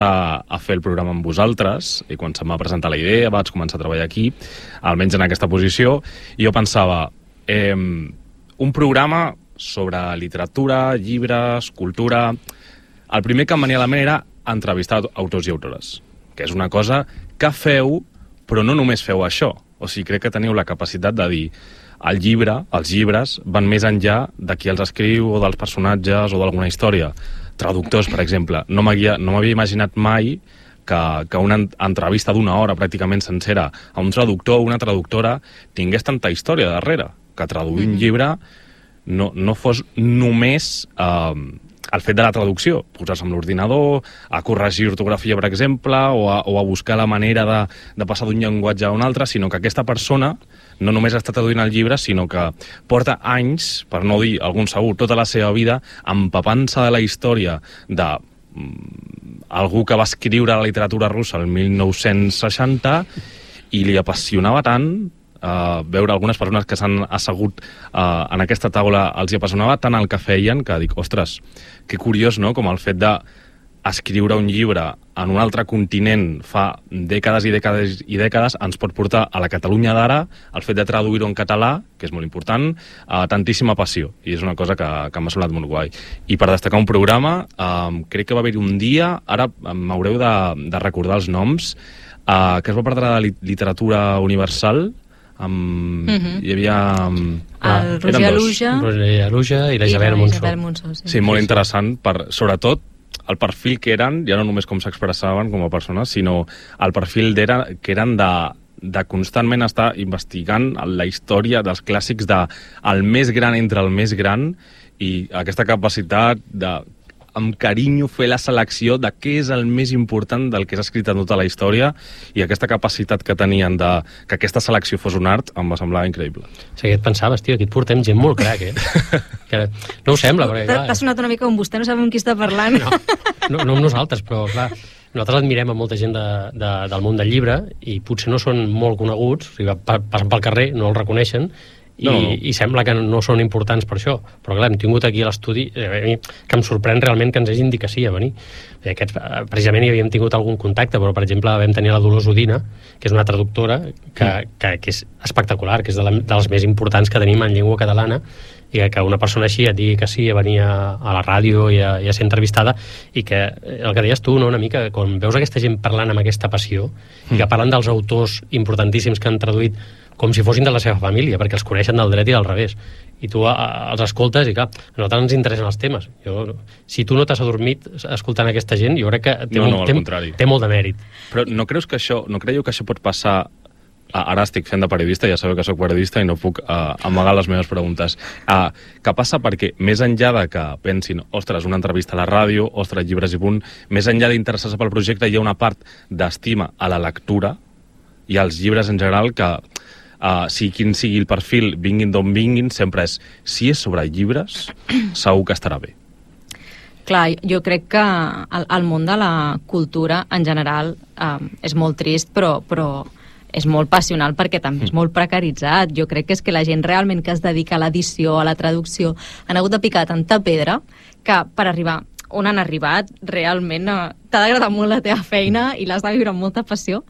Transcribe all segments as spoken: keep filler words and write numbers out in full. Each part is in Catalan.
a, a fer el programa amb vosaltres, i quan se'm va presentar la idea vaig començar a treballar aquí, almenys en aquesta posició, i jo pensava, eh, un programa sobre literatura, llibres, cultura... El primer que em venia a la ment era entrevistar autors i autores, que és una cosa que feu, però no només feu això. O sigui, crec que teniu la capacitat de dir el llibre, els llibres, van més enllà de qui els escriu o dels personatges o d'alguna història. Traductors, per exemple. No m'havia no m'havia imaginat mai que, que una entrevista d'una hora pràcticament sencera a un traductor o una traductora tingués tanta història darrere, que traduir mm-hmm. un llibre no, no fos només eh, el fet de la traducció, posar-se amb l'ordinador, a corregir ortografia, per exemple, o a, o a buscar la manera de, de passar d'un llenguatge a un altre, sinó que aquesta persona no només està traduint el llibre, sinó que porta anys, per no dir algun segur, tota la seva vida, empapant-se de la història de mm, algú que va escriure la literatura russa el mil nou-cents seixanta i li apassionava tant Uh, veure algunes persones que s'han assegut uh, en aquesta taula els hi apassionava tant el que feien que dic, ostres, que curiós, no?, com el fet de escriure un llibre en un altre continent fa dècades i dècades i dècades ens pot portar a la Catalunya d'ara, el fet de traduir-ho en català, que és molt important, a tantíssima passió, i és una cosa que, que m'ha semblat molt guai. I per destacar un programa, um, crec que va haver-hi un dia, ara m'haureu de, de recordar els noms, uh, que es va parlar de literatura universal. Amb... Mm-hmm. Hi havia... El Roger Aluja. Roger Aluja i la Isabel Monsó. Sí, sí, molt interessant, per, sobretot el perfil que eren, ja no només com s'expressaven com a persones, sinó el perfil d'era, que eren de, de constantment estar investigant la història dels clàssics de el més gran entre el més gran, i aquesta capacitat de amb carinyo fer la selecció de què és el més important del que s'ha escrit en tota la història, i aquesta capacitat que tenien de que aquesta selecció fos un art em va semblar increïble. Sí, què et pensaves, tio? Aquí et portem gent molt crac, eh? Que no ho sembla, perquè... Clar, t'ha sonat una mica com vostè, no sabem qui està parlant. No, no, no amb nosaltres, però clar, nosaltres admirem a molta gent de, de, del món del llibre i potser no són molt coneguts, o sigui, passen pel carrer, no els reconeixen, I, no, no. i sembla que no són importants per això, però clar, hem tingut aquí a l'estudi eh, que em sorprèn realment que ens hagin dit que sí a venir. Aquests, precisament hi havíem tingut algun contacte, però per exemple vam tenir la Dolors Udina, que és una traductora que, mm. que, que és espectacular, que és de, la, de les més importants que tenim en llengua catalana, i que una persona així et digui que sí a venir a, a la ràdio i a, i a ser entrevistada, i que el que deies tu, no, una mica, quan veus aquesta gent parlant amb aquesta passió, mm. i que parlen dels autors importantíssims que han traduït com si fossin de la seva família, perquè els coneixen del dret i del revés. I tu a, a, els escoltes i, clar, a nosaltres ens interessen els temes. Jo, si tu no t'has adormit escoltant aquesta gent, jo crec que té, no, molt, no, té, té molt de mèrit. Però no creus que això, no creieu que això pot passar... Ara estic fent de periodista, ja sabeu que soc periodista i no puc uh, amagar les meves preguntes. Uh, què passa? Perquè més enllà de que pensin, ostres, una entrevista a la ràdio, ostres, llibres i punt, més enllà d'interessar-se pel projecte, hi ha una part d'estima a la lectura i als llibres en general que... Uh, si quin sigui el perfil, vinguin d'on vinguin, sempre és, si és sobre llibres, segur que estarà bé. Clar, jo crec que el, el món de la cultura en general um, és molt trist, però, però és molt passional perquè també és molt precaritzat. Jo crec que és que la gent realment que es dedica a l'edició, a la traducció, han hagut de picar tanta pedra que per arribar on han arribat, realment uh, t'ha d'agradar molt la teva feina i l'has de viure amb molta passió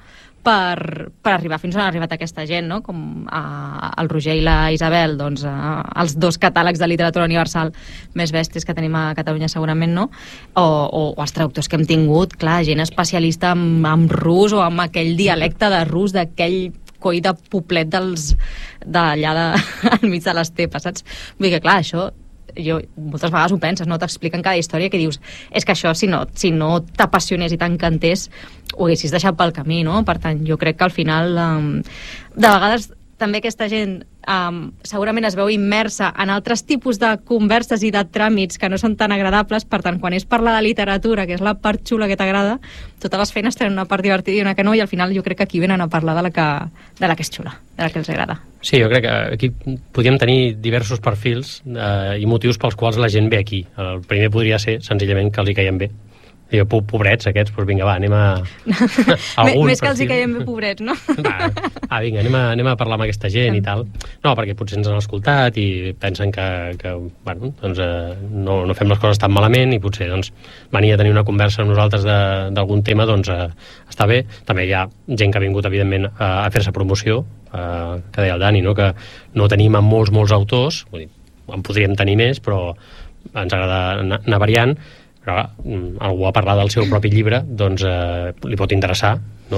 per, per arribar fins on ha arribat aquesta gent, no? Com uh, el Roger i la Isabel, doncs, uh, els dos catàlegs de literatura universal més bèsties que tenim a Catalunya segurament, no? O, o, o els traductors que hem tingut, clar, gent especialista en, en rus o en aquell dialecte de rus, d'aquell coi de poblet dels d'allà de, al mig de l'estepa, saps? Vull dir que, clar, això jo moltes vegades ho penses, no? T'expliquen cada història que dius, és que això si no, si no t'apassionés i t'encantés ho haguessis deixat pel camí, no? Per tant, jo crec que al final um, de vegades també aquesta gent um, segurament es veu immersa en altres tipus de converses i de tràmits que no són tan agradables, per tant, quan és parlar de literatura, que és la part xula que t'agrada, totes les feines tenen una part divertida i una que no, i al final jo crec que aquí venen a parlar de la que, de la que és xula, de la que els agrada. Sí, jo crec que aquí podríem tenir diversos perfils eh, i motius pels quals la gent ve aquí. El primer podria ser senzillament que els hi caiem bé. Jo, pobrets aquests, doncs vinga, va, anem a... Algun, Més que els hi caiem bé pobrets, no? Va, va vinga, anem a, anem a parlar amb aquesta gent i tal. No, perquè potser ens han escoltat i pensen que, que bueno, doncs, eh, no, no fem les coses tan malament i potser doncs, venir a tenir una conversa amb nosaltres d'algun tema, doncs eh, està bé. També hi ha gent que ha vingut, evidentment, a, a fer-se promoció, eh, que deia el Dani, no? Que no tenim a molts, molts autors, vull dir, en podríem tenir més, però ens agrada anar, anar variant, però algú a parlar del seu propi llibre doncs eh, li pot interessar, no?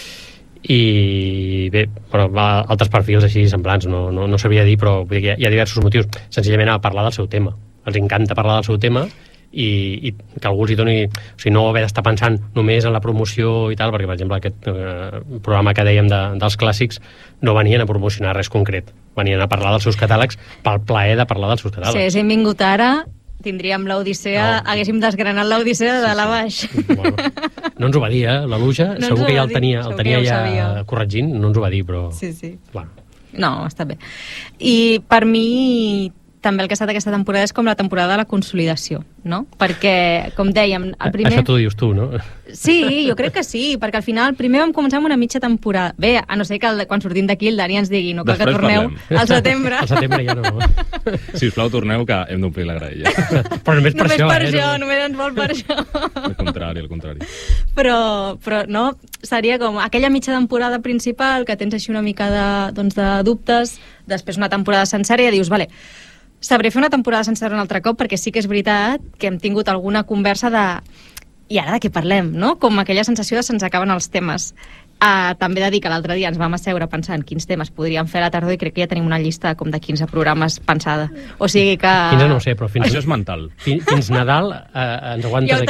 I bé, però altres perfils així semblants no, no, no sabria dir, però vull dir que hi ha diversos motius, senzillament a parlar del seu tema, els encanta parlar del seu tema i, i que algú els hi doni, o sigui, no haver d'estar pensant només en la promoció i tal, perquè per exemple aquest eh, programa que dèiem de, dels clàssics no venien a promocionar res concret, venien a parlar dels seus catàlegs pel plaer de parlar dels seus catàlegs. Si haguéssim vingut ara tindríem l'Odissea, no. haguéssim desgranat l'Odissea de dalt a baix. Bueno, no ens ho va dir, eh? La Luja, no segur que ja el tenia, el tenia ja, ja corregint, no ens ho va dir, però... Sí, sí. Bueno. No, està bé. I per mi també el que ha estat aquesta temporada és com la temporada de la consolidació, no? Perquè, com dèiem, el primer... Això t'ho dius tu, no? Sí, jo crec que sí, perquè al final primer vam començar amb una mitja temporada. Bé, a no ser que el, quan sortim d'aquí el Dani ens digui no cal que torneu parlem. Al setembre. Al setembre ja no. Sisplau, torneu, que hem d'omplir la graella. Però només per només això, per eh? això, No... només ens vol per això. Al contrari, al contrari. Però, però no, seria com aquella mitja temporada principal que tens així una mica de, doncs, de dubtes, després una temporada sencera i dius, vale, sabré fer una temporada sencera un altre cop, perquè sí que és veritat que hem tingut alguna conversa de... I ara de què parlem, no? Com aquella sensació de se'ns acaben els temes. Uh, també he de dir que l'altre dia ens vam asseure pensant quins temes podríem fer a la tardor i crec que ja tenim una llista com de quinze programes pensada. O sigui que... quinze no ho sé, però fins... Això és mental. Fins, fins Nadal eh, ens aguantes ja ho aquí.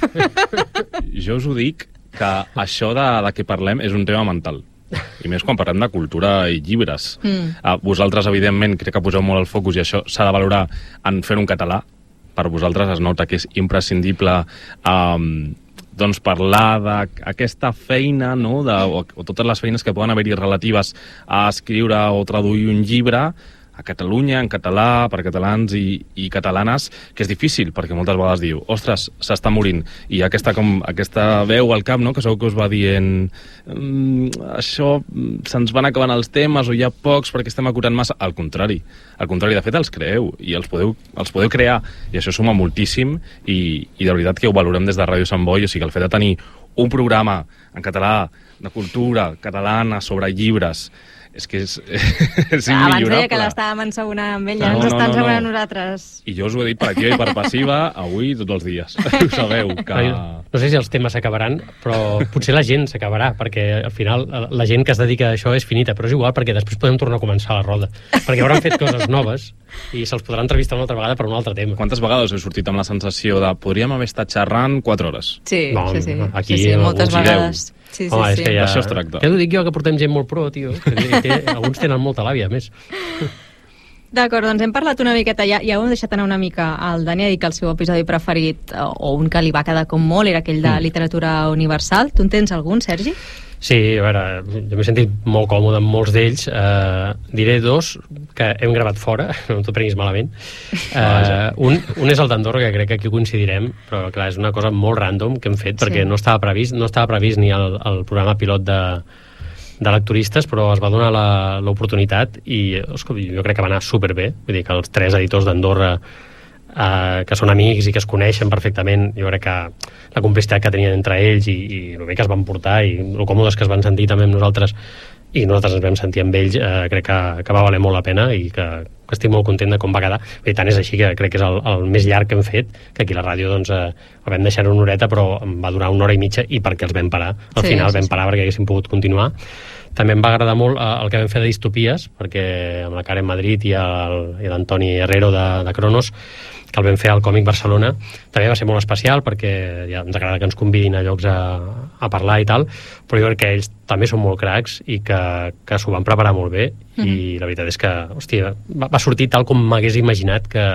tenim. Jo us ho dic, que això de, de què parlem és un tema mental. I més quan parlem de cultura i llibres. Mm. Uh, vosaltres, evidentment, crec que poseu molt el focus i això s'ha de valorar en fer un català. Per vosaltres es nota que és imprescindible um, doncs parlar d'aquesta feina, no? de, o, o totes les feines que poden haver-hi relatives a escriure o traduir un llibre a Catalunya, en català, per catalans i, i catalanes, que és difícil, perquè moltes vegades diu, ostres, s'està morint. I aquesta, com, aquesta veu al cap, no?, que segur que us va dient mmm, això, se'ns van acabant els temes o hi ha pocs perquè estem acurant massa. Al contrari, al contrari, de fet els creeu i els podeu, els podeu crear, i això suma moltíssim i, i de veritat que ho valorem des de Ràdio Sant Boi, o sigui, el fet de tenir un programa en català, de cultura catalana, sobre llibres, és que és, és immillorable. Abans deia que l'estàvem ensabonant amb ella, no, ens no, està ensabonant no, no. nosaltres. I jo us ho he dit per activa i per passiva, avui tots els dies. Ho sabeu, que... No sé si els temes s'acabaran, però potser la gent s'acabarà, perquè al final la gent que es dedica a això és finita, però és igual, perquè després podem tornar a començar la roda. Perquè hauran fet coses noves i se'ls podrà entrevistar una altra vegada per un altre tema. Quantes vegades heu sortit amb la sensació de podríem haver estat xerrant quatre hores? Sí, no, sí, sí. Aquí sí, sí moltes vegades. Sí, sí, Home, sí. És que ja... D'això es tracta. Què t'ho dic jo, que portem gent molt pro, tio? Que té... Alguns tenen molta làbia, més. D'acord, doncs hem parlat una miqueta, ja, ja ho hem deixat anar una mica. El Dani ha dit que el seu episodi preferit, o un que li va quedar com molt, era aquell de literatura universal. Tu en tens algun, Sergi? Sí, a veure, jo m'he sentit molt còmode amb molts d'ells. Uh, diré dos que hem gravat fora, no t'ho prenguis malament. Uh, un, un és el d'Andorra, que crec que aquí coincidirem, però clar, és una cosa molt random que hem fet, perquè sí. no estava previst, no estava previst ni el, el programa pilot de, de lecturistes, però es va donar l'oportunitat i escolta, jo crec que va anar superbé. Vull dir que els tres editors d'Andorra, Uh, que són amics i que es coneixen perfectament, jo crec que la complicitat que tenien entre ells i, i el bé que es van portar i el còmodes que es van sentir també amb nosaltres i nosaltres ens vam sentir amb ells, uh, crec que, que va valer molt la pena i que, que estic molt content de com va quedar. I tant és així que crec que és el, el més llarg que hem fet, que aquí a la ràdio doncs, uh, el vam deixar una horeta però va durar una hora i mitja i perquè els vam parar. Al sí, final sí, vam parar sí. perquè haguéssim pogut continuar. També em va agradar molt uh, el que vam fer de distopies, perquè amb la Karen Madrid i l'Antoni Herrero de, de Cronos, que el vam fer al Còmic Barcelona, també va ser molt especial perquè ja ens agrada que ens convidin a llocs a, a parlar i tal, però jo crec que ells també són molt cracs i que, que s'ho van preparar molt bé mm-hmm. i la veritat és que, hòstia, va, va sortir tal com m'hagués imaginat que,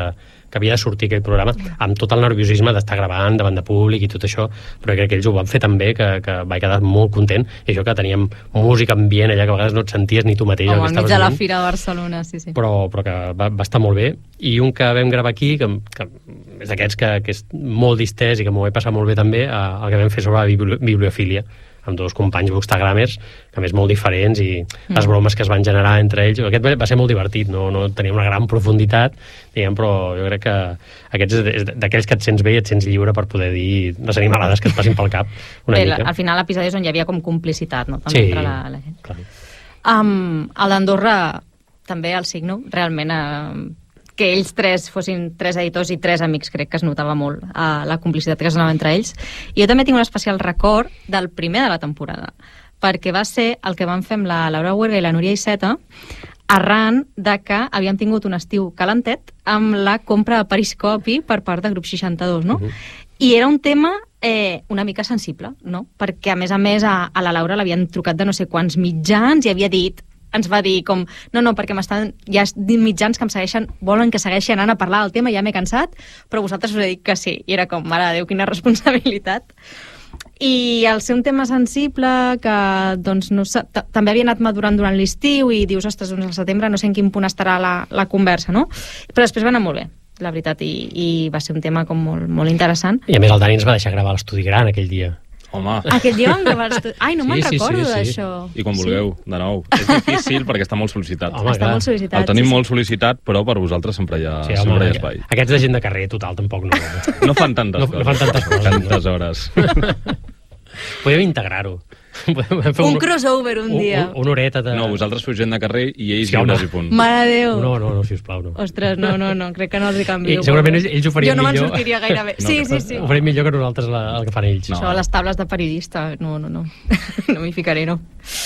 que havia de sortir aquell programa, amb tot el nerviosisme d'estar gravant davant de públic i tot això, però crec que ells ho van fer tan bé que, que vaig quedar molt content, i això que teníem música ambient allà que a vegades no et senties ni tu mateix. Home, al mig de la Fira de Barcelona, sí, sí. Però, però que va, va estar molt bé, i un que vam gravar aquí, que, que és d'aquests que, que és molt distès i que m'ho vaig passar molt bé també, el que vam fer sobre la bibli bibliofília, amb dos companys bookstagramers, que a més molt diferents, i mm. les bromes que es van generar entre ells. Aquest va ser molt divertit, no, no tenia una gran profunditat, diguem, però jo crec que aquests és d'aquells que et sents bé i et sents lliure per poder dir les animalades que et passin pel cap una bé, mica. Al final l'episodi és on hi havia com complicitat, no? També sí, entre la, la gent. Clar. Um, a l'Andorra, també el Signo, realment... Uh, que ells tres fossin tres editors i tres amics, crec que es notava molt uh, la complicitat que es donava entre ells. I jo també tinc un especial record del primer de la temporada, perquè va ser el que vam fer amb la Laura Huerga i la Núria Iceta, arran de que havíem tingut un estiu calentet amb la compra de Periscopi per part de Grup seixanta-dos, no? Uh -huh. I era un tema eh, una mica sensible, no? Perquè, a més a més, a, a la Laura l'havien trucat de no sé quants mitjans i havia dit... ens va dir com, no, no, perquè m'estan, hi ha mitjans que em segueixen, volen que segueixi anant a parlar del tema, ja m'he cansat, però vosaltres us he dit que sí. I era com, mare de Déu, quina responsabilitat. I al ser un tema sensible, que doncs, no, també havia anat madurant durant l'estiu, i dius, ostres, doncs al setembre no sé en quin punt estarà la, la conversa, no? Però després va anar molt bé, la veritat, i, i va ser un tema com molt, molt interessant. I a més el Dani ens va deixar gravar l'estudi gran aquell dia. Home. Aquell dia vam gravar l'estudi... Ai, no sí, me'n recordo sí, sí, d'això. Sí. I quan vulgueu, sí. de nou. És difícil perquè està molt sol·licitat. Home, està molt sol·licitat. El tenim sí, molt sol·licitat, però per vosaltres sempre hi ha, sí, sempre home, hi ha espai. Aquests de gent de carrer, total, tampoc no. No fan tantes no, coses. No fan tantes coses. Tantes hores. Podem integrar-ho. Un, un crossover un, un dia. Un, una horeta de... No, vosaltres feu gent de carrer i ells sí, lliures no. i punt. Mare de Déu. No, no, no, sisplau, no. Ostres, no, no, no, crec que no els hi canvio. I, segurament ells, ells ho farien millor. Jo no millor. me'n sortiria gaire bé. No, sí, sí, sí. Ho farien millor que nosaltres la, el que fan ells. No. Això, les tables de periodista, no, no, no. No m'hi ficaré, no.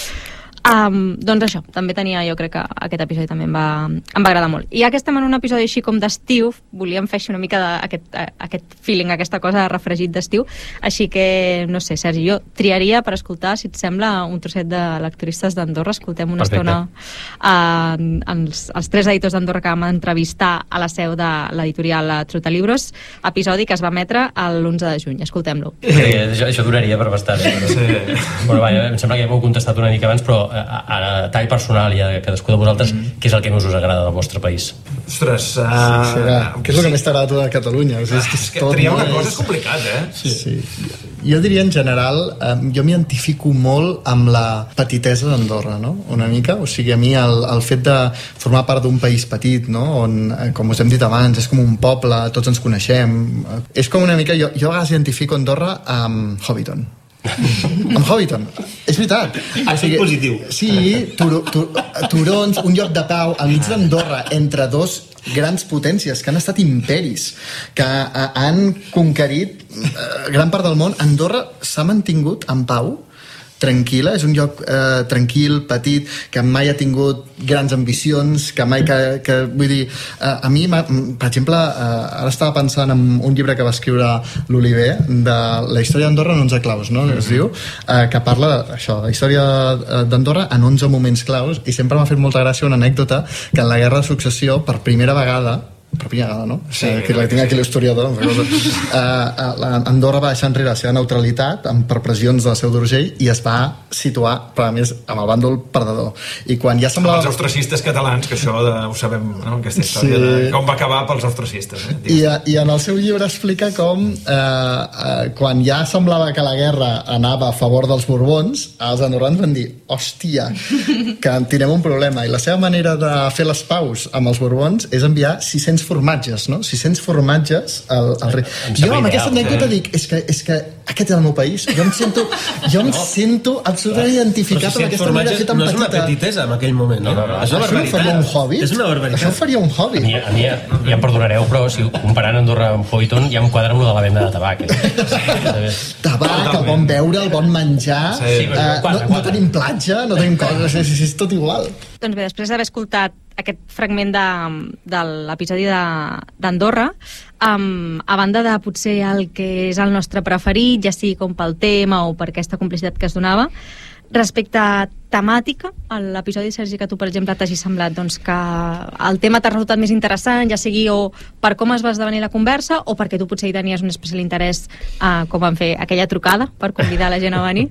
Um, doncs això, també tenia, jo crec que aquest episodi també em va, em va agradar molt. I ja que estem en un episodi així com d'estiu, volíem fer així una mica d'aquest aquest feeling, aquesta cosa de refregit d'estiu, així que, no sé, Sergi, jo triaria per escoltar, si et sembla, un trosset de lecturistes d'Andorra. Escoltem una Perfecte. estona uh, els, els tres editors d'Andorra que vam entrevistar a la seu de l'editorial Trotalibros, episodi que es va emetre l'onze de juny. Escoltem-lo. Sí, això, això duraria per bastant, eh? Però, sí. Però vaja, em sembla que ja m'heu contestat una mica abans, però ara, tall personal ja de cadascú de vosaltres, mm. què és el que més us agrada del vostre país? Ostres, uh, sí, sí, què és el que més t'agrada a tu de Catalunya? O sigui, és que, és que triar una cosa és complicat, eh? Sí. sí. Jo diria en general, eh, jo m'identifico molt amb la petitesa d'Andorra, no? Una mica, o sigui, a mi el, el fet de formar part d'un país petit, no? On, eh, com us hem dit abans, és com un poble, tots ens coneixem, és com una mica, jo, jo a vegades identifico Andorra amb Hobbiton. Amb Hobbiton, és veritat. O sigui, positiu. Sí, tur, tur, turons, un lloc de pau al mig d'Andorra, entre dos grans potències que han estat imperis, que uh, han conquerit uh, gran part del món. Andorra s'ha mantingut en pau, tranquil·la, és un lloc eh, tranquil, petit, que mai ha tingut grans ambicions, que mai que, que vull dir, eh, a mi, per exemple, eh, ara estava pensant en un llibre que va escriure l'Oliver de la història d'Andorra en onze claus, no? Es diu, eh, que parla això, la història d'Andorra en onze moments claus, i sempre m'ha fet molta gràcia una anècdota que en la Guerra de Successió, per primera vegada, per primera vegada, no? Sí, que la tinc aquí l'historiador. uh, Andorra va deixar enrere la seva neutralitat per pressions de la Seu d'Urgell i es va situar, però a més, amb el bàndol perdedor. I quan ja semblava... Els austricistes catalans, que això de, ho sabem, no? Aquesta història sí. de com va acabar pels austricistes. Eh? I, I en el seu llibre explica com eh, eh, quan ja semblava que la guerra anava a favor dels Borbons, els andorrans van dir, hòstia, que tindrem un problema. I la seva manera de fer les paus amb els Borbons és enviar sis-cents formatges, no? sis-cents formatges al, al rei. Jo amb aquesta anècdota dic, és que, és que aquest és el meu país. Jo em sento, jo em no. sento absolutament identificat amb aquesta manera feta no petita. No és una petitesa en aquell moment, no? no, no. És una Això ho faria un hobbit? És una barbaritat. Això ho faria un hobbit? A mi, a mi ja, ja em perdonareu, però si comparant Andorra amb Hobbiton ja em quadra amb lo de la venda de tabac. Eh? Tabac, el bon beure, el bon menjar... Sí, uh, no, no tenim platja, no tenim coses, és, és tot igual. Doncs bé, després d'haver escoltat aquest fragment de, de l'episodi d'Andorra, um, a banda de potser el que és el nostre preferit, ja sigui com pel tema o per aquesta complicitat que es donava, Respecte a temàtica, a l'episodi, Sergi, que tu, per exemple, t'hagi semblat doncs, que el tema t'ha resultat més interessant, ja sigui o per com es va esdevenir la conversa o perquè tu potser hi tenies un especial interès a com van fer aquella trucada per convidar la gent a venir?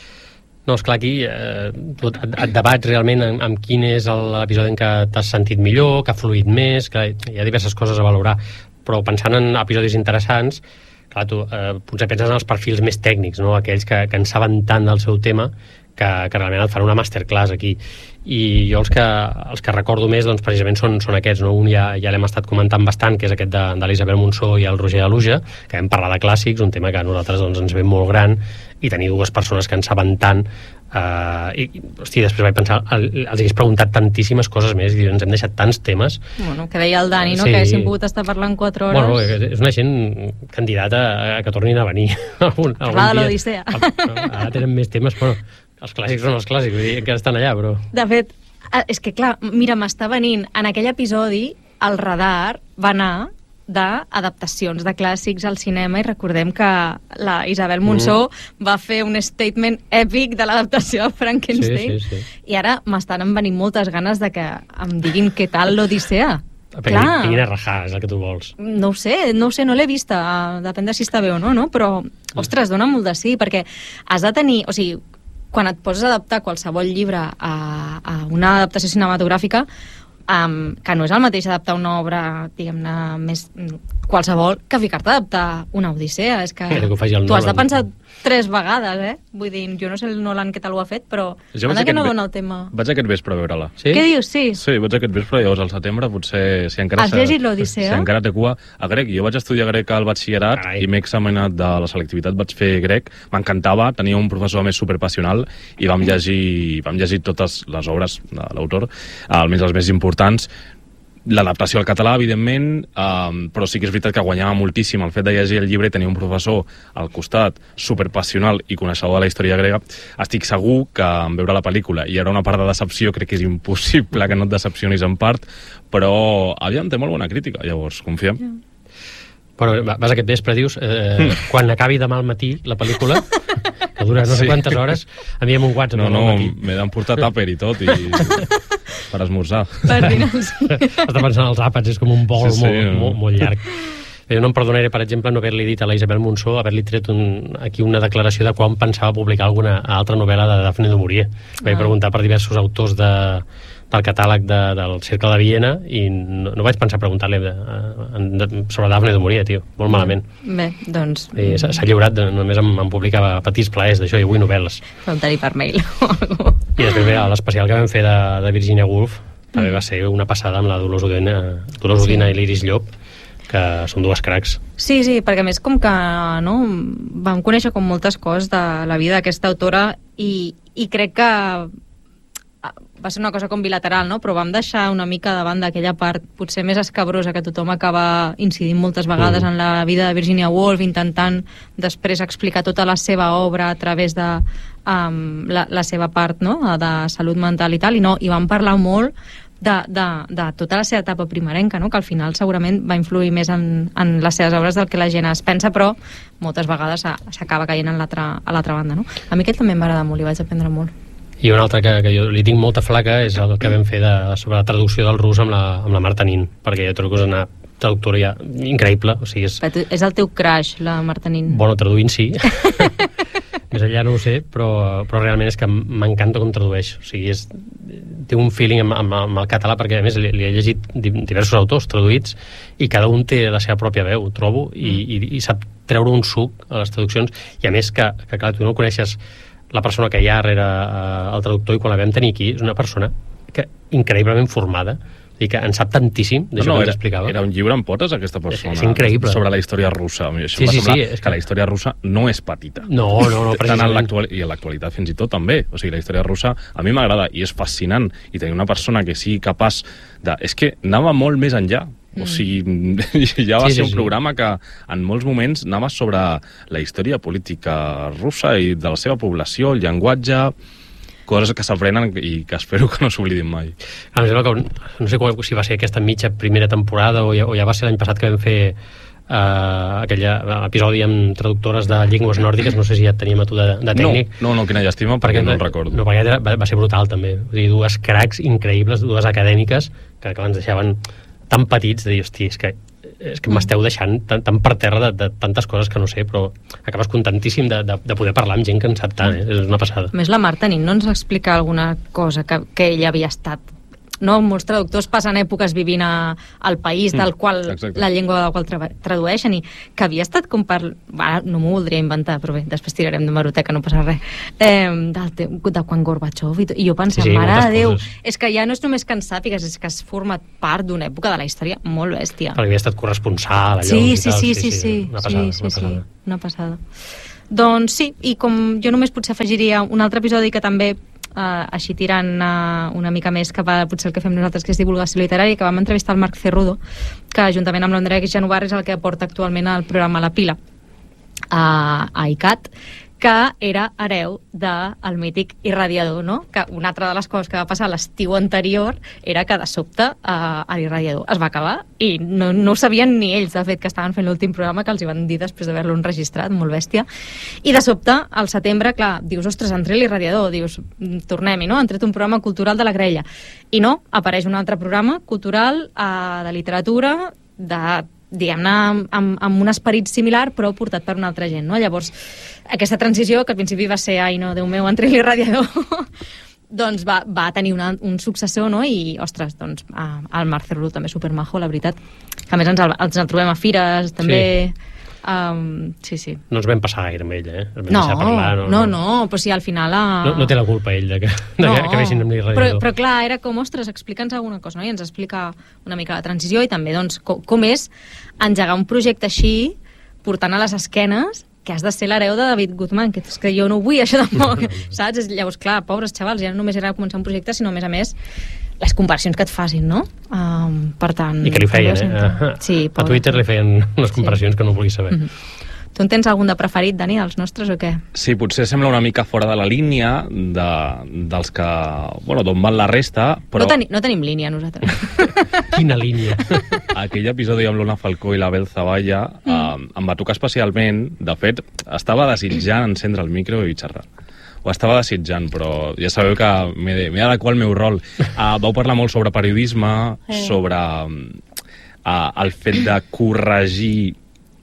No, esclar, aquí eh, tu et, et debats realment amb, amb quin és l'episodi en què t'has sentit millor, que ha fluït més, que hi ha diverses coses a valorar, però pensant en episodis interessants, clar, tu eh, potser penses en els perfils més tècnics, no? Aquells que, que en saben tant del seu tema que, que realment et fan una masterclass aquí. I jo els que, els que recordo més doncs, precisament són, són aquests, no? Un ja, ja l'hem estat comentant bastant, que és aquest de, de l'Isabel Monsó i el Roger Aluja, que hem parlat de clàssics, un tema que a nosaltres doncs, ens ve molt gran, i tenir dues persones que en saben tant. Uh, i, hosti, després vaig pensar, el, els hagués preguntat tantíssimes coses més i ens hem deixat tants temes. Bueno, que deia el Dani, no? Sí. Que haguéssim pogut estar parlant quatre hores. Bueno, és una gent candidata a, a que tornin a venir algun, algun Parlar de dia. l'Odissea. Ara tenen més temes, però els clàssics són els clàssics, vull dir, encara estan allà, però... De fet, és que clar, mira, m'està venint en aquell episodi el Radar va anar d'adaptacions de clàssics al cinema i recordem que la Isabel Monsó mm. va fer un statement èpic de l'adaptació de Frankenstein, sí, sí, sí. I ara m'estan venint moltes ganes de que em diguin què tal l'Odissea. Clar. Vinguin a rajar, és el que tu vols. No ho sé, no ho sé, no l'he vista, depèn de si està bé o no, no? Però, ostres, dona molt de sí, perquè has de tenir, o sigui, quan et poses a adaptar qualsevol llibre a, a una adaptació cinematogràfica, um, que no és el mateix adaptar una obra, diguem-ne, més qualsevol, que ficar-te a adaptar una Odissea. És que, que tu Nolan. Has de pensar tres vegades, eh? Vull dir, jo no sé el Nolan què tal ho ha fet, però anda que no dona el tema. Vaig aquest vespre a veure-la. Sí? Què dius, sí? Sí, vaig aquest vespre, llavors al setembre potser... Si encara Has llegit l'Odissea? Si encara té cua a grec. Jo vaig estudiar grec al batxillerat Ai. i m'he examinat de la selectivitat, vaig fer grec, m'encantava, tenia un professor més superpassional i vam llegir, vam llegir totes les obres de l'autor, almenys les més importants. L'adaptació al català, evidentment, um, però sí que és veritat que guanyava moltíssim el fet de llegir el llibre i tenir un professor al costat superpassional i coneixedor de la història grega. Estic segur que en veure la pel·lícula hi haurà una part de decepció, crec que és impossible que no et decepcionis en part, però aviam, té molt bona crítica, llavors confiem. Yeah. Però vas aquest vespre, dius, eh, quan acabi demà al matí la pel·lícula, que dura no sé Sí. quantes hores, enviem un WhatsApp. No, no, m'he d'emportar tàper i tot, i per esmorzar. Per dinar, sí. Has de pensar en els àpats, és com un bol Sí, sí, molt, no. molt, molt llarg. Jo no em perdonaré, per exemple, no haver-li dit a la Isabel Monsó, haver-li tret un, aquí una declaració de quan pensava publicar alguna altra novel·la de Dafne du Maurier. Vaig Ah. preguntar per diversos autors de, del catàleg de, del Cercle de Viena i no, no vaig pensar preguntar-li de, de, sobre Dafne du Maurier, tio, molt malament. Bé, doncs... I s'ha s'ha lliurat, de, només em, em publicava petits plaers d'això i avui novel·les. Preguntar-hi per mail o alguna cosa. I després bé, l'especial que vam fer de, de Virginia Woolf també va ser una passada amb la Dolors Udina, Dolors Sí. Udina i l'Iris Llop, que són dues cracs. Sí, sí, perquè a més com que no, vam conèixer com moltes coses de la vida d'aquesta autora i, i crec que va ser una cosa com bilateral, no? Però vam deixar una mica davant d'aquella part potser més escabrosa que tothom acaba incidint moltes vegades mm. en la vida de Virginia Woolf, intentant després explicar tota la seva obra a través de um, la, la seva part, no? De salut mental i tal, i no, i vam parlar molt de, de, de tota la seva etapa primerenca, no? Que al final segurament va influir més en, en les seves obres del que la gent es pensa, però moltes vegades s'acaba caient en l'altra, a l'altra banda, no? A mi aquest també em va agradar molt i vaig aprendre molt. I un altre que, que jo li tinc molta flaca és el que vam fer de, sobre la traducció del rus amb la, amb la Marta Nin, perquè jo trobo que és una traductora ja increïble, o sigui, és... Però és el teu crush, la Marta Nin. Bueno, traduint sí. Més enllà no ho sé, però, però realment és que m'encanta com tradueix. O sigui, és, té un feeling amb, amb, amb el català, perquè a més li, li he llegit diversos autors traduïts i cada un té la seva pròpia veu, trobo, i, i, i sap treure un suc a les traduccions, i a més que, que clar, tu no coneixes la persona que hi ha darrere eh, el traductor, i quan la vam tenir aquí és una persona que increïblement formada i que en sap tantíssim d'això no, no, que ens era, explicava. era un llibre en potes, aquesta persona. És, és increïble. Sobre la història russa. Això Sí, em va sí, semblar sí, és que la història russa no és petita. No, no, no, Tant en precisament. l'actual, i en l'actualitat fins i tot també. O sigui, la història russa a mi m'agrada i és fascinant, i tenir una persona que sigui capaç de... És que anava molt més enllà. O sigui, ja va Sí, ser sí, un sí. programa que en molts moments anava sobre la història política russa i de la seva població, el llenguatge, coses que s'aprenen i que espero que no s'oblidin mai. Em sembla que, no sé si va ser aquesta mitja primera temporada o ja, o ja va ser l'any passat que vam fer uh, aquell episodi amb traductores de llengües nòrdiques, no sé si ja teníem a tu de, de tècnic. No, no, no, quina llàstima, perquè, perquè no el recordo. No, perquè va, va ser brutal, també. O sigui, dues cracs increïbles, dues acadèmiques, que, que ens deixaven tan petits, de dir, hosti, és que és que m'esteu deixant tan, tan per terra de, de tantes coses que no sé, però acabes contentíssim de, de, de poder parlar amb gent que en sap tant, eh? És una passada. A més, la Marta Nin no ens explica alguna cosa que, que ella havia estat, no? Molts traductors passen èpoques vivint a, al país del qual, Exacte. la llengua del qual tra tradueixen, i que havia estat com per... Bueno, no m'ho voldria inventar, però bé, després tirarem d'hemeroteca, no passa res. Eh, del te de quan Gorbachev i, i jo pensava, sí, sí, mare de Déu, coses. És que ja no és només que en sàpigues, és que has format part d'una època de la història molt bèstia. Perquè havia estat corresponsal allò, Sí, i sí, tal, sí, sí, sí, una passada, sí, sí, una passada. sí, una passada. Doncs sí, i com jo només potser afegiria un altre episodi que també Uh, així tirant uh, una mica més cap a potser el que fem nosaltres, que és divulgació literària, que vam entrevistar el Marc Cerrudo, que juntament amb l'Andrea Genovar és el que aporta actualment el programa La Pila a, a I C A T, que era hereu del mític Irradiador, no? Que una altra de les coses que va passar l'estiu anterior era que de sobte uh, l'Irradiador es va acabar i no, no ho sabien ni ells, de fet, que estaven fent l'últim programa, que els hi van dir després d'haver-lo enregistrat, molt bèstia. I de sobte, al setembre, clar, dius, ostres, han tret l'Irradiador, dius, tornem-hi, no? Han tret un programa cultural de la Graella. I no, apareix un altre programa cultural uh, de literatura, de diguem-ne, amb, amb un esperit similar, però portat per una altra gent, no? Llavors, aquesta transició, que al principi va ser, ai no, Déu meu, entre l'Irradiador, doncs va, va tenir una, un successor, no? I, ostres, doncs, el Marc Cerrudo també supermajo, la veritat. Que a més ens el, ens el trobem a fires, també... Sí. Um, sí, sí. No ens vam passar gaire amb ell, eh? Ens vam no, deixar parlar, no, no, no, però si al final... Uh... No, no té la culpa ell de que, de no, que, que vegin amb l'Irradiador. Però, però clar, era com, ostres, explica'ns alguna cosa, no? I ens explica una mica la transició i també, doncs, com, com és engegar un projecte així, portant a les esquenes que has de ser l'hereu de David Guzmán, que és que jo no ho vull, això tampoc, saps? Llavors, clar, pobres xavals, ja no només era començar un projecte, sinó, a més a més, les comparacions que et facin, no? Um, per tant... I que li feien, eh? Sí, a Twitter li feien unes comparacions sí. que no volies saber. Mm-hmm. Tu en tens algun de preferit, Dani, dels nostres o què? Sí, potser sembla una mica fora de la línia de, dels que... Bueno, d'on van la resta, però... No, teni no tenim línia, nosaltres. Quina línia? Aquell episodi amb l'Ona Falcó i l'Abel Zavalla mm. eh, em va tocar especialment. De fet, estava desitjant encendre el micro i xerrar. Ho estava desitjant, però ja sabeu que m'he d'adequar al meu rol. Uh, vau parlar molt sobre periodisme, eh. sobre uh, el fet de corregir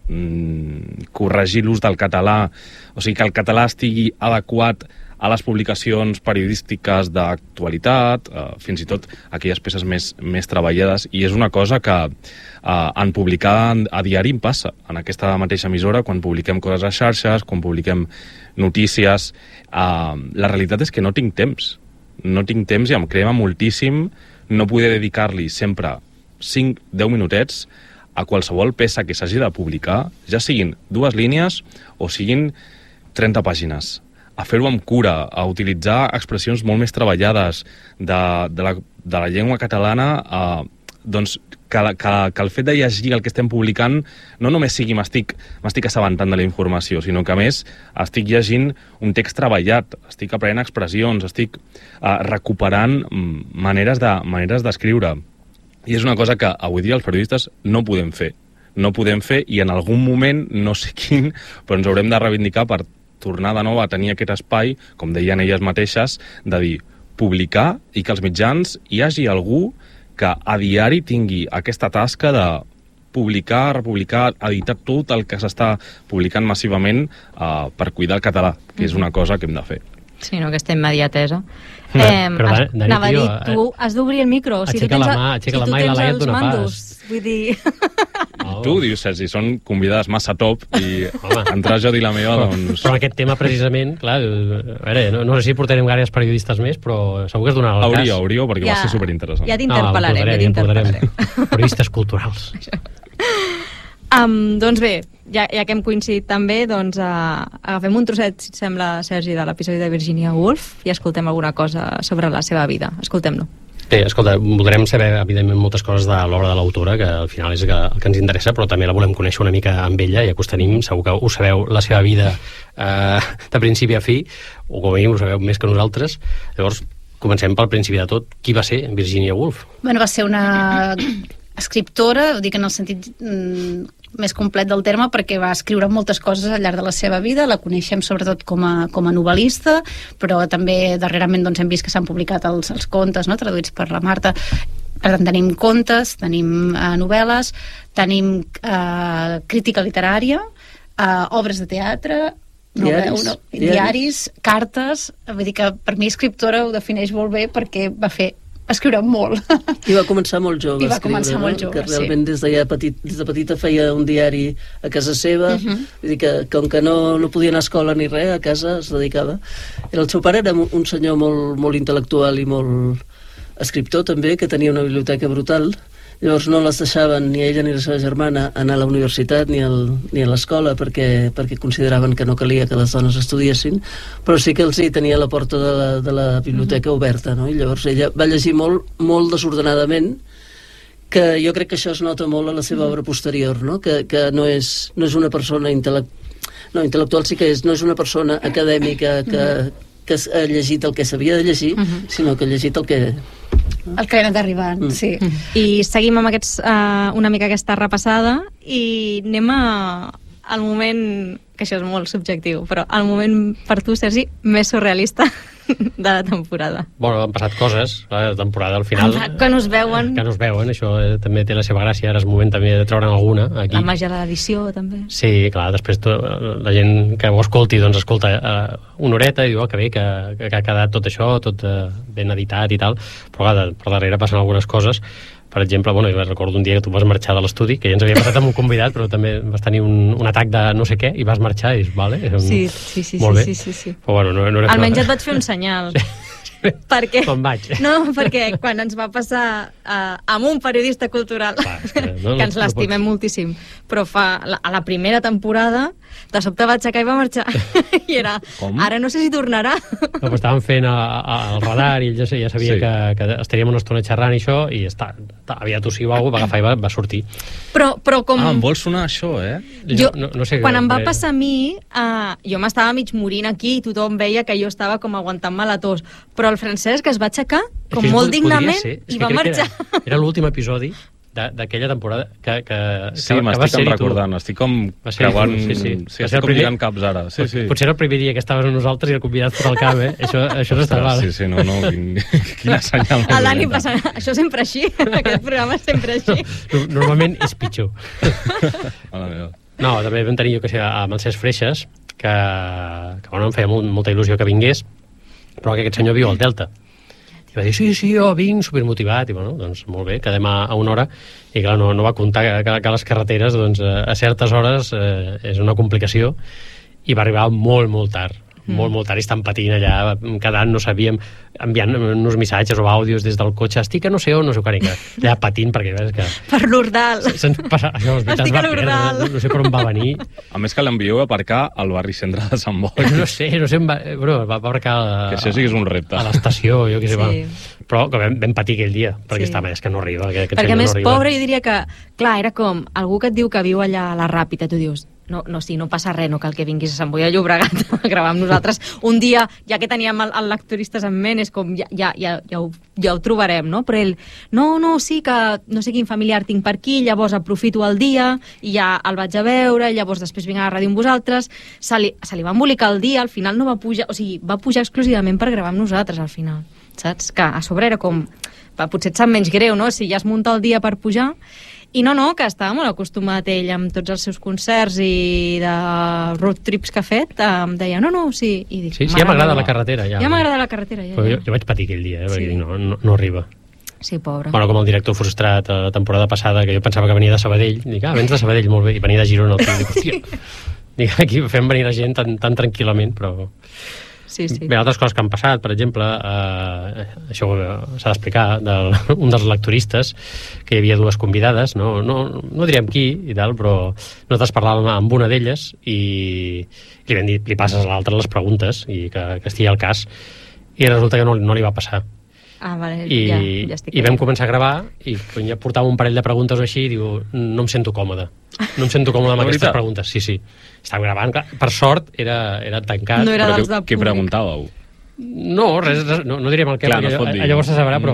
mm, corregir l'ús del català, o sigui, que el català estigui adequat a les publicacions periodístiques d'actualitat, eh, fins i tot aquelles peces més, més treballades, i és una cosa que eh, en publicar a diari em passa, en aquesta mateixa emissora, quan publiquem coses a xarxes, quan publiquem notícies, eh, la realitat és que no tinc temps, no tinc temps i em crema moltíssim no poder dedicar-li sempre cinc a deu minutets a qualsevol peça que s'hagi de publicar, ja siguin dues línies o siguin trenta pàgines, a fer-ho amb cura, a utilitzar expressions molt més treballades de, de, la, de la llengua catalana, eh, doncs que, que, que el fet de llegir el que estem publicant no només sigui m'estic m'estic assabentant de la informació, sinó que a més estic llegint un text treballat, estic aprenent expressions, estic eh, recuperant maneres de maneres d'escriure. I és una cosa que avui dia els periodistes no podem fer. No podem fer i en algun moment, no sé quin, però ens haurem de reivindicar per tornar de nou a tenir aquest espai, com deien elles mateixes, de dir, publicar i que als mitjans hi hagi algú que a diari tingui aquesta tasca de publicar, republicar, editar tot el que s'està publicant massivament uh, per cuidar el català, que és una cosa que hem de fer. Sí, no, aquesta immediatesa. Eh, però, has, Dani, anava tio, a dir, tu has d'obrir el micro. Si aixeca la mà, aixeca la mà i la Laia et dona pas. Vull dir... Oh. Tu dius, Sergi, són convidades massa top i entrar jo a dir la meva, doncs... Però aquest tema, precisament, clar, a veure, no, no sé si portarem gaires periodistes més, però segur que es donarà el hauria, cas. Hauria, hauria, perquè ja, va ser superinteressant. Ja t'interpel·larem, no, ja t'interpel·larem. Periodistes culturals. Um, doncs bé, ja, ja que hem coincidit també, doncs uh, agafem un trosset, si et sembla, Sergi, de l'episodi de Virginia Woolf i escoltem alguna cosa sobre la seva vida. Escoltem-lo. Sí, escolta, voldrem saber, evidentment, moltes coses de l'obra de l'autora, que al final és el que ens interessa, però també la volem conèixer una mica amb ella, ja que us tenim, segur que ho sabeu, la seva vida eh, de principi a fi, o com a mínim ho sabeu més que nosaltres. Llavors, comencem pel principi de tot. Qui va ser Virginia Woolf? Bueno, va ser una escriptora, ho dic en el sentit mm, més complet del terme, perquè va escriure moltes coses al llarg de la seva vida, la coneixem sobretot com a, com a novel·lista, però també darrerament doncs, hem vist que s'han publicat els, els contes, no?, traduïts per la Marta. Per tant, tenim contes, tenim eh, novel·les, tenim eh, crítica literària, eh, obres de teatre, Diaris, no, no, diaris. diaris, cartes. Vull dir que per mi escriptora ho defineix molt bé perquè va fer va escriure molt. I va començar molt jove I va a escriure, començar no? molt jove, que realment sí. des, de ja petit, des de petita feia un diari a casa seva, uh -huh. vull dir que com que no, no podia anar a escola ni res, a casa es dedicava. El seu pare era un senyor molt, molt intel·lectual i molt escriptor també, que tenia una biblioteca brutal. Llavors no les deixaven ni ella ni la seva germana anar a la universitat ni, al, ni a l'escola perquè, perquè consideraven que no calia que les dones estudiessin, però sí que els hi tenia la porta de la, de la biblioteca uh -huh. oberta, no? I llavors ella va llegir molt, molt desordenadament, que jo crec que això es nota molt a la seva obra posterior, no? Que, que no, és, no és una persona intel·lect... no, intel·lectual sí que és, no és una persona acadèmica que, uh -huh. que ha llegit el que s'havia de llegir, uh -huh. sinó que ha llegit el que... El que ha anat arribant, mm. sí. Mm. I seguim amb aquests, uh, una mica aquesta repassada i anem a, al moment, que això és molt subjectiu, però el moment per tu, Sergi, més surrealista de la temporada. Bueno, han passat coses, la temporada al final... Que no es veuen. Que no es veuen, això eh, també té la seva gràcia, ara és moment també de treure'n alguna. Aquí. La màgia de l'edició, també. Sí, clar, després to, la gent que ho escolti, doncs escolta eh, una horeta i diu, oh, que bé, que, que ha quedat tot això, tot eh, ben editat i tal, però clar, per darrere passen algunes coses. Per exemple, bueno, jo recordo un dia que tu vas marxar de l'estudi, que ja ens havia passat amb un convidat, però també vas tenir un, un atac de no sé què i vas marxar i dius, vale, sí, sí, sí, molt bé. Sí, sí, sí. Però bueno, no, no era almenys et vaig fer un senyal. Sí. Perquè, com vaig. No, perquè quan ens va passar uh, amb un periodista cultural, clar, que, no, que ens l'estimem no moltíssim, però fa, la, a la primera temporada de sobte va aixecar i va marxar i era, com? Ara no sé si tornarà. No, però estàvem fent a, a, el radar i ell ja, ja sabia sí. que, que estaríem una estona xerrant i això, i està, havia tossir o alguna cosa, va agafar i va, va sortir. Però, però com... Ah, em vol sonar això, eh? Jo, no, no sé quan que, em va eh... passar a mi, uh, jo m'estava mig morint aquí i tothom veia que jo estava com aguantant-me la tos, però el Francesc es va aixecar com molt dignament i va marxar. Era, era l'últim episodi d'aquella temporada que, que, sí, que, m'estic recordant, estic com creuant sí, sí. sí, estic com lligant caps ara sí, sí. Potser era el primer dia que estaves amb nosaltres i el convidat fot el cap, eh? això, això no està clar. Sí, sí, no, no, quin, quina senyal. El Dani passa, això sempre així, aquest programa és sempre així. No, normalment és pitjor. No, també vam tenir, jo que sé, amb els Cesc Freixes, que, que bueno, em feia molt, molta il·lusió que vingués, però que aquest senyor viu al Delta. I va dir, sí, sí, jo vinc, supermotivat, i bueno, doncs molt bé, quedem a, a una hora, i clar, no, no va comptar que, que, que les carreteres, doncs, a certes hores eh, és una complicació, i va arribar molt, molt tard. Mm. molt, molt tard, i estan patint allà quedant, no sabíem, enviant uns missatges o àudios des del cotxe, estic a no sé on, no sé quan, allà patint perquè és que... per l'Ordal se'ns passa, això, estic a l'Ordal, no, no sé per on va venir. A més que l'envieu a aparcar al barri centre de Sant Boi. No sé, no sé, va, bro, va aparcar a, que això sí que és un repte. A l'estació, jo què sé, sí. Va. Però que vam, vam patir aquell dia, perquè sí. Estava, és que no arriba, que, perquè més no pobre, jo diria que, clar, era com algú que et diu que viu allà a la Ràpita, tu dius, no, no, sí, no passa res, no cal que vinguis a Sant Boi de Llobregat a gravar amb nosaltres un dia, ja que teníem el, el lectoristes en ment, és com, ja, ja, ja, ja, ho, ja ho trobarem, no? Però ell, no, no, sí, que no sé quin familiar tinc per aquí, llavors aprofito el dia i ja el vaig a veure, i llavors després vinc a la ràdio amb vosaltres, se li, se li va embolicar el dia, al final no va pujar, o sigui, va pujar exclusivament per gravar amb nosaltres, al final, saps? Que a sobre era com, potser et sap menys greu, no? Si ja es munta el dia per pujar. I no, no, que estava molt acostumat ell amb tots els seus concerts i de road trips que ha fet, em deia, no, no, sí. I dic, sí, sí, ja m'agrada la carretera. Ja, ja m'agrada la carretera, ja. Però ja. Jo, jo vaig patir aquell dia, eh, sí. perquè no, no, no arriba. Sí, pobre. Bueno, com el director frustrat a la temporada passada, que jo pensava que venia de Sabadell, dic, ah, vens de Sabadell, molt bé, i venia de Girona, el tio, dic, hòstia, dic, aquí fem venir la gent tan, tan tranquil·lament, però... Sí, sí. Bé, altres coses que han passat, per exemple, eh, això s'ha d'explicar, del, un dels lectoristes, que hi havia dues convidades, no, no, no direm qui i tal, però nosaltres parlàvem amb una d'elles i li vam dir, li passes a l'altra les preguntes i que, que estigui al cas, i resulta que no, no li va passar. Ah, vale, I, ja, ja estic i vam començar a gravar i quan ja portava un parell de preguntes o així i diu, no em sento còmode no em sento còmode amb aquestes preguntes, sí, sí estava gravant, clar, per sort era, era tancat. No era però dels de què preguntàveu? No, res, res no, no direm el què, clar, no allò, dir, llavors se sabrà, mm. però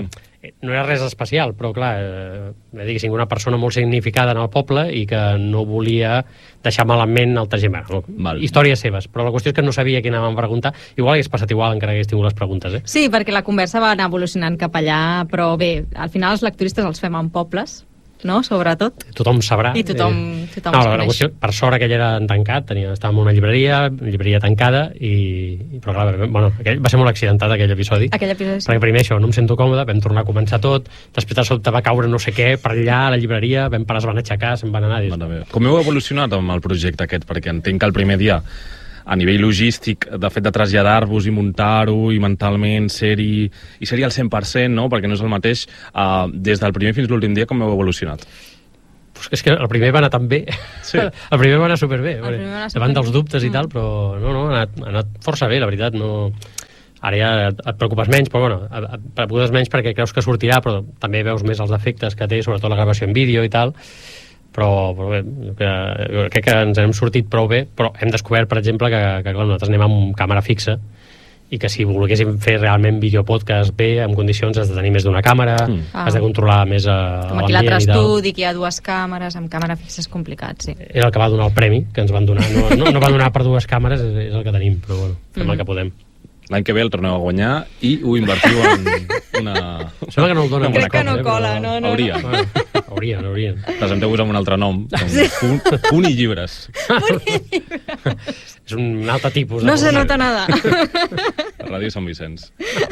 no era res especial, però clar, eh, diguéssim, una persona molt significada en el poble i que no volia deixar malament altra gent. Bueno, històries seves, però la qüestió és que no sabia què anàvem a preguntar. Igual hagués passat igual encara hagués tingut les preguntes, eh? Sí, perquè la conversa va anar evolucionant cap allà, però bé, al final els lecturistes els fem en pobles, no?, sobretot. Tothom sabrà. I tothom, eh... tothom no, es la, coneix. la qüestió, per sort aquell era en tancat, tenia, estàvem en una llibreria, llibreria tancada, i, i però clar, bueno, aquell, va ser molt accidentat aquell episodi. Aquell episodi, sí. Perquè primer això, no em sento còmode, vam tornar a començar tot, després de sobte va caure no sé què per allà a la llibreria, vam parar, es van aixecar, se'n van anar. Dius, com heu evolucionat amb el projecte aquest? Perquè entenc que el primer dia, a nivell logístic, de fet de traslladar-vos i muntar-ho i mentalment ser-hi i ser-hi al cent per cent, no? Perquè no és el mateix, uh, des del primer fins l'últim dia, com heu evolucionat? Pues és que el primer va anar tan bé. Sí. El primer va anar superbé. El primer va anar davant superbé. dels dubtes i tal, però no, no, ha anat, ha anat força bé, la veritat. No... Ara ja et, et preocupes menys, però bueno, et, et preocupes menys perquè creus que sortirà, però també veus més els efectes que té, sobretot la gravació en vídeo i tal. Però, però bé, que, jo crec que ens hem sortit prou bé, però hem descobert, per exemple, que, que clar, nosaltres anem amb càmera fixa i que si volguéssim fer realment videopodcast bé, en condicions, has de tenir més d'una càmera, mm. has de controlar més a, com aquí l'altre estudi, que hi ha dues càmeres, amb càmera fixa és complicat, sí. És el que va donar el premi, que ens van donar. No, no, no va donar per dues càmeres, és, és el que tenim, però bueno, fem mm. el que podem. L'any que ve el torneu a guanyar i ho invertiu en una... Sembla que no el donen. Crec que no cola, no, no. Hauria. Bueno, haurien, haurien. Presenteu-vos amb un altre nom, com sí. punt, punt i llibres. Punt i llibres. És un altre tipus. No se nota nada. Ràdio Sant Vicenç.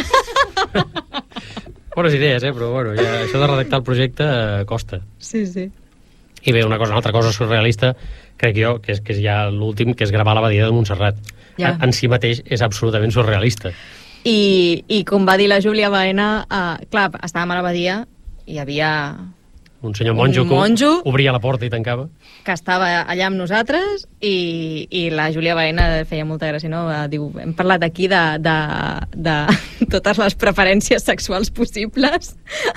Bones idees, eh? Però bueno, ja, això de redactar el projecte eh, costa. Sí, sí. I bé, una cosa, una altra cosa surrealista, crec jo, que és, que és ja l'últim, que és gravar la badia de Montserrat. Ja. En, en si mateix és absolutament surrealista. I, i com va dir la Júlia Baena, uh, clar, estàvem a la badia i hi havia un senyor monjo, un monjo que obria la porta i tancava, que estava allà amb nosaltres, i, i la Júlia Baena feia molta gràcia, no? Diu, hem parlat aquí de, de, de totes les preferències sexuals possibles.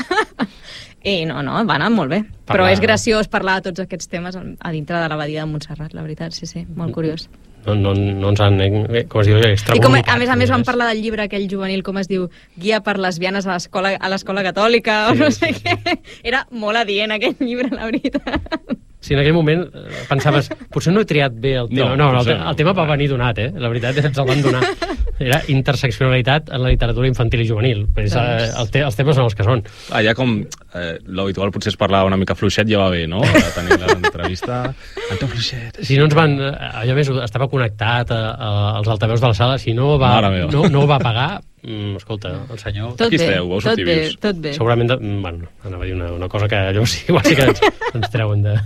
I no, no, va anar molt bé. Parlar... Però és graciós parlar de tots aquests temes a dintre de la badia de Montserrat, la veritat, sí, sí, molt curiós. No, no, no ens han, com es diu, extravolutat. I com, a més a més van parlar del llibre aquell juvenil, com es diu, Guia per lesbianes a l'escola a l'escola catòlica, sí, o no sé sí, què. Sí. Era molt adient aquell llibre, la veritat. Sí, en aquell moment pensaves, potser no he triat bé el tema. No, no, no el, el tema va venir donat, eh? La veritat, ens el van donar. Era interseccionalitat en la literatura infantil i juvenil. Pues, doncs... el te, els temes són els que són. Ah, ja com eh, l'habitual potser es parlava una mica fluixet, ja va bé, no? A tenir l'entrevista... Anton Fluixet. Si no ens van... Allò més, estava connectat a, a, als altaveus de la sala, si no va, no, no va pagar... Mm, escolta, el senyor... Tot bé, tot bé, tot bé. Segurament, de, bueno, anava a dir una, una cosa que allò sí, igual sí que ens, ens treuen de...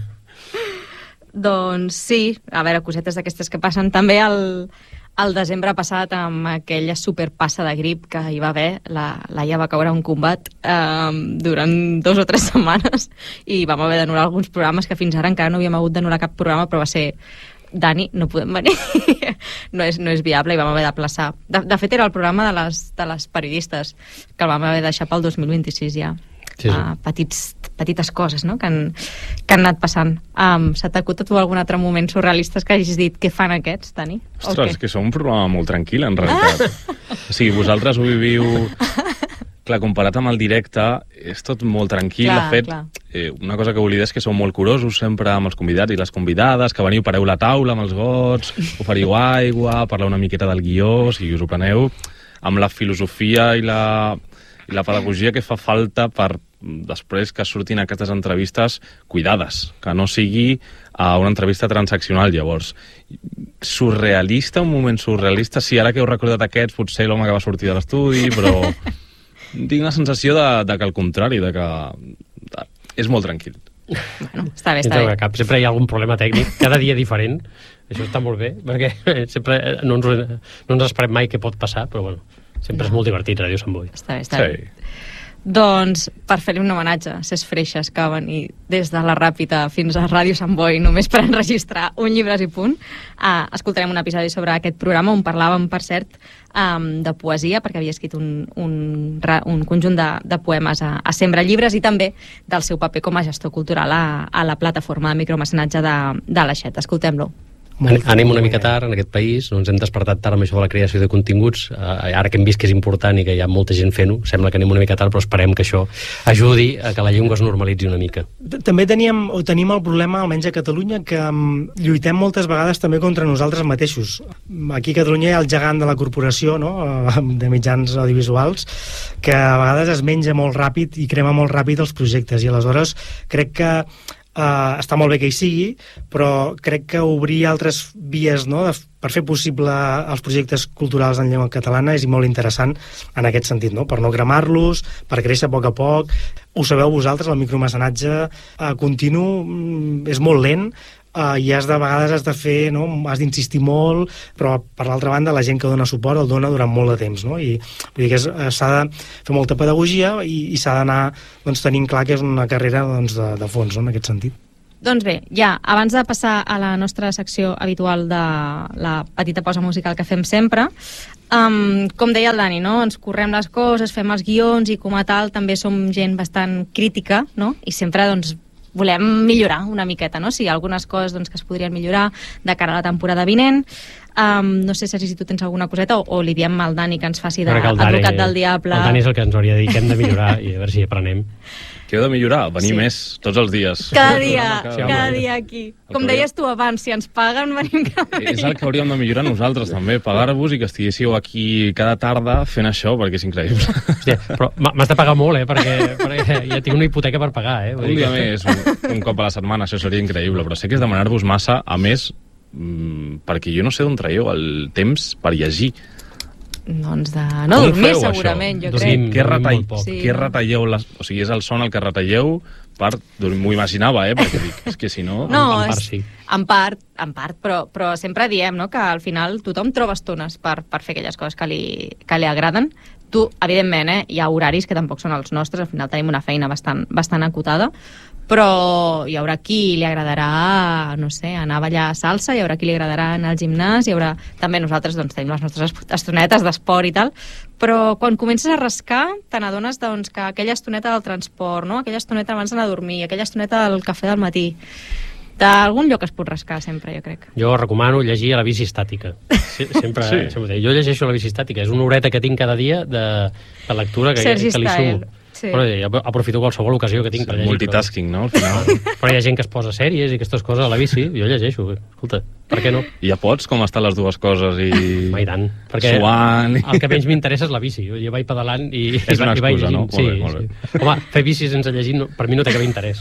Doncs sí, a veure, cosetes d'aquestes que passen. També el, el desembre passat, amb aquella superpassa de grip que hi va haver, la Laia va caure un combat eh, durant dos o tres setmanes i vam haver d'anul·lar alguns programes que fins ara encara no havíem hagut d'anul·lar cap programa, però va ser... Dani, no podem venir, no, és, no és viable i vam haver d'aplaçar. De, de fet, era el programa de les, de les periodistes, que el vam haver de deixar pel dos mil vint-i-sis ja. Sí, sí. Uh, petits, petites coses, no?, que han, que han anat passant. Um, S'ha t'acut a tu algun altre moment surrealistes que hagis dit què fan aquests, Dani? Ostres, que som un programa molt tranquil, en realitat. Ah! O sigui, vosaltres ho viviu... Clar, comparat amb el directe, és tot molt tranquil. Clar, de fet, eh, una cosa que volia dir és que sou molt curosos sempre amb els convidats i les convidades, que veniu, pareu la taula amb els gots, oferiu aigua, parlar una miqueta del guió, o sigui, us ho preneu amb la filosofia i la, i la pedagogia que fa falta per després que surtin aquestes entrevistes cuidades, que no sigui uh, una entrevista transaccional. Llavors, surrealista, un moment surrealista, sí, ara que heu recordat aquests, potser l'home que va sortir de l'estudi, però... tinc la sensació de, de que al contrari, de que de, és molt tranquil. Bueno, està bé, està bé. Cap. Sempre hi ha algun problema tècnic, cada dia diferent. Això està molt bé, perquè sempre no ens, no ens esperem mai què pot passar, però bueno, sempre no. És molt divertit, Ràdio Sant Boi. Està bé, està sí. bé. Doncs, per fer-li un homenatge a Ses Freixes, que va venir des de la Ràpita fins a Ràdio Sant Boi, només per enregistrar un Llibres i punt, uh, escoltarem un episodi sobre aquest programa on parlàvem, per cert, um, de poesia, perquè havia escrit un, un, un conjunt de, de poemes a, a Sembra Llibres, i també del seu paper com a gestor cultural a, a la plataforma de micromecenatge de, de l'Aixet. Escoltem-lo. Molt Anem una mica tard en aquest país, no ens hem despertat tard amb això de la creació de continguts, eh, ara que hem vist que és important i que hi ha molta gent fent-ho, sembla que anem una mica tard, però esperem que això ajudi a que la llengua es normalitzi una mica. També teníem, o tenim el problema, almenys a Catalunya, que um, lluitem moltes vegades també contra nosaltres mateixos. Aquí a Catalunya hi ha el gegant de la corporació, no?, de mitjans audiovisuals, que a vegades es menja molt ràpid i crema molt ràpid els projectes, i aleshores crec que Uh, està molt bé que hi sigui, però crec que obrir altres vies, no?, de, per fer possible els projectes culturals en llengua catalana és molt interessant en aquest sentit, no?, per no cremar-los, per créixer a poc a poc. Ho sabeu vosaltres, el micromecenatge uh, continu mm, és molt lent, Uh, i has de, a vegades has de fer, no?, has d'insistir molt, però per l'altra banda la gent que dona suport el dona durant molt de temps, no? I vull dir que s'ha de fer molta pedagogia i, i s'ha d'anar, doncs, tenint clar que és una carrera, doncs, de, de fons, no?, en aquest sentit. Doncs bé, ja, abans de passar a la nostra secció habitual de la petita pausa musical que fem sempre, um, com deia el Dani, no?, ens correm les coses, fem els guions i com a tal també som gent bastant crítica, no?, i sempre, doncs, volem millorar una miqueta, no? Si hi ha algunes coses, doncs, que es podrien millorar de cara a la temporada vinent. Um, no sé, Sergi, si tu tens alguna coseta o, o li diem al Dani que ens faci d'advocat del diable. El Dani és el que ens hauria de dir que hem de millorar i a veure si aprenem. Que heu de millorar, venir sí. més tots els dies. Cada dia, cada, cada dia aquí. Com deies tu abans, si ens paguen, venim cada dia. És el que hauríem de millorar nosaltres també, pagar-vos i que estiguéssiu aquí cada tarda fent això, perquè és increïble. Hòstia, però m'has de pagar molt, eh, perquè, perquè ja tinc una hipoteca per pagar, eh. Un dia més, un, un cop a la setmana, això seria increïble, però sé que és demanar-vos massa, a més, mmm, perquè jo no sé d'on traieu el temps per llegir. Doncs de no dormir, segurament, jo crec. Què retall, sí. retalleu? Les, o sigui, és el son el que retalleu per... M'ho imaginava, eh? Perquè dic, és que si no... No, en part sí. En part, en part, però, però sempre diem, no?, que al final tothom troba estones per, per fer aquelles coses que li, que li agraden. Tu, evidentment, eh, hi ha horaris que tampoc són els nostres, al final tenim una feina bastant, bastant acotada, però hi haurà qui li agradarà, no sé, anar a ballar salsa, hi haurà qui li agradarà anar al gimnàs, hi haurà... També nosaltres, doncs, tenim les nostres estonetes d'esport i tal, però quan comences a rascar te n'adones, doncs, que aquella estoneta del transport, no?, aquella estoneta abans d'anar a dormir, aquella estoneta del cafè del matí, d'algun lloc es pot rascar sempre, jo crec. Jo recomano llegir a la bici estàtica. Sí, sempre, sí. sempre jo llegeixo a la bici estàtica, és una horeta que tinc cada dia de, de lectura que, Sergi que li sumo. Sí. Bueno, jo aprofito qualsevol ocasió que tinc sí, per llegir. Multitasking, però... no? Al final. Però hi ha gent que es posa sèries i aquestes coses a la bici, jo llegeixo. Escolta, per què no? I ja pots com estan les dues coses i... Mai tant. Perquè suant... el que menys m'interessa és la bici. Jo vaig pedalant i... És una i excusa, no? Sí, molt bé, molt bé. Sí. Home, fer bici sense llegir no, per mi no té cap interès.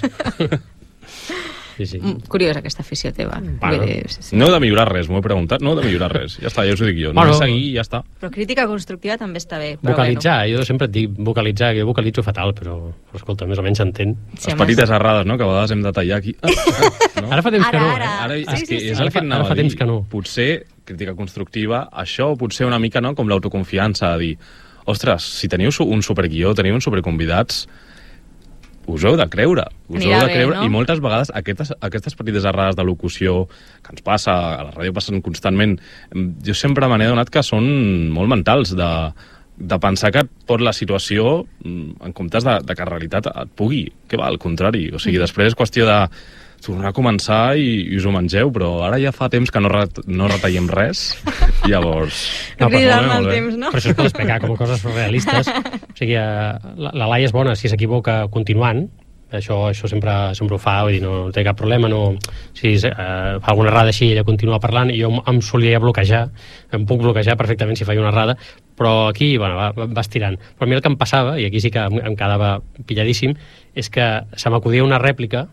Sí, sí. Curiosa aquesta afició teva. Bueno, dir, sí, sí. No heu de millorar res, m'ho he preguntat, no heu de millorar res. Ja està, ja us ho dic jo. No, bueno, seguir i ja està. Però crítica constructiva també està bé. Però vocalitzar, bueno. Jo sempre et dic vocalitzar, que jo vocalitzo fatal, però, però escolta, més o menys s'entén. Sí, les petites errades, no?, que a vegades hem de tallar aquí. No? Ara fa temps ara, que no. Ara, eh? ara sí, és sí, que sí, és sí. el que anava fa a dir. Temps que no. Potser crítica constructiva, això potser una mica, no?, com l'autoconfiança, de dir, ostres, si teniu un superguió, teniu uns superconvidats, us heu de creure, us Anirà heu de bé, creure, no? I moltes vegades aquestes, aquestes petites errades de locució que ens passa, a la ràdio passen constantment, jo sempre me n'he adonat que són molt mentals, de, de pensar que et pot la situació, en comptes de, de que en realitat et pugui, que va, al contrari, o sigui, després és qüestió de tornar a començar i, i us ho mengeu, però ara ja fa temps que no, ret, no retallem res, llavors... No, Cridant el temps, no? Però això es pot explicar com a coses realistes. O sigui, la, la Laia és bona si s'equivoca continuant, això, això sempre, sempre ho fa, vull dir, no té cap problema, no, si eh, fa alguna errada així, ella continua parlant, i jo em solia bloquejar, em puc bloquejar perfectament si faig una errada, però aquí, bueno, va, va estirant. Però a mi el que em passava, i aquí sí que em, em quedava pilladíssim, és que se m'acudia una rèplica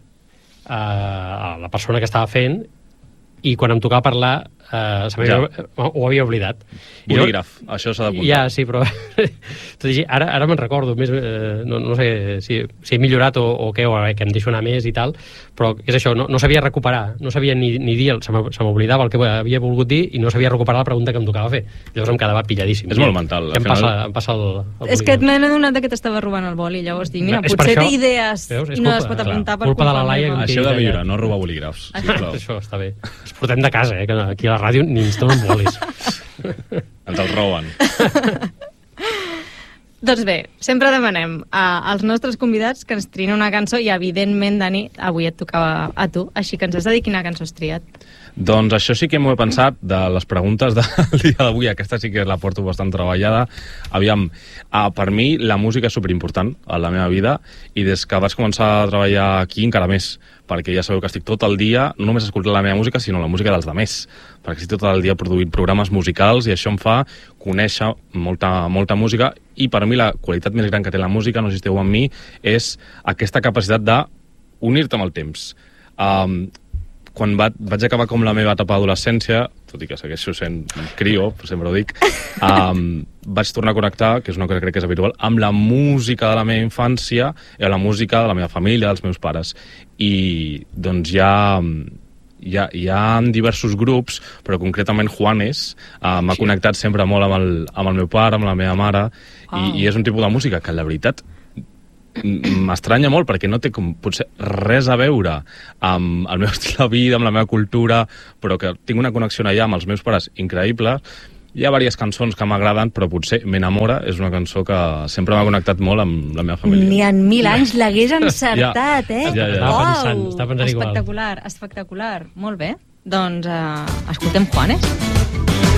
a la persona que estava fent i quan em tocava parlar eh, ja. ho havia oblidat. Bolígraf, no, això s'ha d'apuntar. Ja, sí, però ara, ara me'n recordo més, eh, no, no sé si, si he millorat o, o què, o que em deixo anar més i tal, però és això, no, no sabia recuperar, no sabia ni, ni dir, se m'oblidava el que havia volgut dir i no sabia recuperar la pregunta que em tocava fer. Llavors em quedava pilladíssim. És molt mental. Em passa, em passa el, el és que et m'he adonat que t'estava robant el boli, llavors dic, mira, és potser això, té idees veus, i no les pot apuntar per culpa de la Laia. Això de millorar, no robar bolígrafs. Això està bé. Els portem de casa, eh, que aquí a la ràdio ni ens donen bolis. Ens els roben. Doncs bé, sempre demanem a, als nostres convidats que ens triïn una cançó i, evidentment, Dani, avui et tocava a tu, així que ens has de dir quina cançó has triat. Doncs això sí que m'ho he pensat, de les preguntes del dia d'avui, aquesta sí que la porto bastant treballada. Aviam, uh, per mi la música és superimportant a la meva vida, i des que vaig començar a treballar aquí encara més, perquè ja sabeu que estic tot el dia, no només escoltant la meva música, sinó la música dels demés, perquè estic tot el dia produint programes musicals, i això em fa conèixer molta, molta música, i per mi la qualitat més gran que té la música, no sé si esteu amb mi, és aquesta capacitat d'unir-te amb el temps. Um, quan va, vaig acabar com la meva etapa d'adolescència, tot i que segueixo sent crio, sempre ho dic, um, vaig tornar a connectar, que és una cosa que crec que és habitual, amb la música de la meva infància i amb la música de la meva família, dels meus pares. I doncs hi ha, hi ha, hi ha diversos grups, però concretament Juanes uh, m'ha sí. connectat sempre molt amb el, amb el meu pare, amb la meva mare, oh. i, i és un tipus de música que la veritat m'estranya molt, perquè no té com potser res a veure amb el meu estil de vida, amb la meva cultura, però que tinc una connexió allà amb els meus pares increïble. Hi ha diverses cançons que m'agraden, però potser M'enamora és una cançó que sempre m'ha connectat molt amb la meva família. Ni en mil anys l'hagués encertat, ja. eh? Ja, ja, ja. Estava pensant, estava pensant igual. Espectacular, espectacular. Molt bé. Doncs uh, escoltem Juanes.